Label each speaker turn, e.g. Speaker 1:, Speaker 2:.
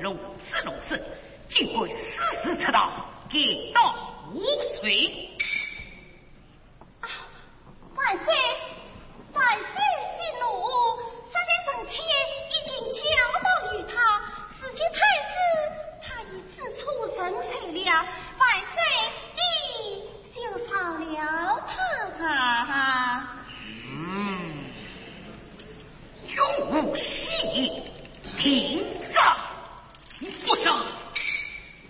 Speaker 1: 如此竟会私自出道，给到无罪。